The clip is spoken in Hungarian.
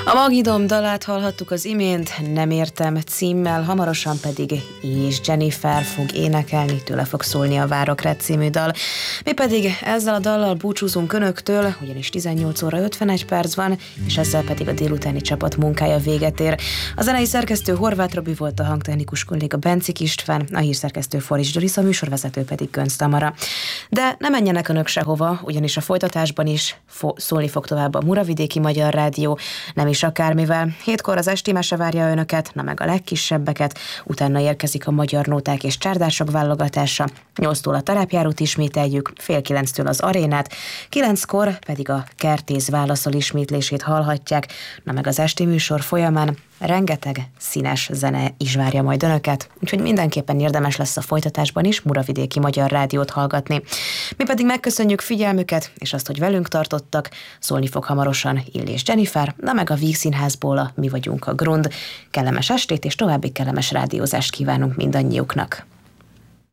A Magidom dalát hallhattuk az imént, Nem értem címmel, hamarosan pedig és Jennifer fog énekelni, tőle fog szólni a Várok rád című dal. Mi pedig ezzel a dallal búcsúzunk önöktől, ugyanis 18 óra 51 perc van, és ezzel pedig a délutáni csapat munkája véget ér. A zenei szerkesztő Horváth Robi volt, a hangtechnikus kolléga Bencik István, a hírszerkesztő Forics Doris, a műsorvezető pedig Gönc Tamara. De ne menjenek önök sehova, ugyanis a folytatásban is szólni fog tovább a Muravidéki Magyar Rádió, nem is akármivel. 7-kor az esti mese várja önöket, na meg a legkisebbeket, utána érkezik a magyar nóták és csárdások válogatása, 8-tól a terepjárót ismételjük, fél 9-től az arénát, 9-kor pedig a Kertész válaszol ismétlését hallhatják, na meg az esti műsor folyamán rengeteg színes zene is várja majd önöket, úgyhogy mindenképpen érdemes lesz a folytatásban is Muravidéki Magyar Rádiót hallgatni. Mi pedig megköszönjük figyelmüket, és azt, hogy velünk tartottak, szólni fog hamarosan Illés Jennifer, na meg a Víg Színházból a Mi vagyunk a Grund. Kellemes estét és további kellemes rádiózást kívánunk mindannyiuknak.